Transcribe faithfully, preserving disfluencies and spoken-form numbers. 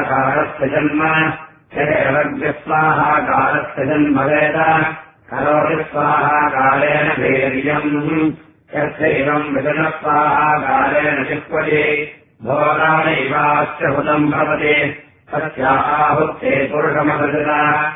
स्वाहाकारस्य जन्म हेरग्स्वाहाकारस्य जन्म वेद करोति स्वाहाकारेण वीर्यम् यस्यैवम् विदनस्वाहाकारेण चिक्वति भोगानैवास्य हुतम् भवति तस्या आहुत्ये पुरुषमसृजता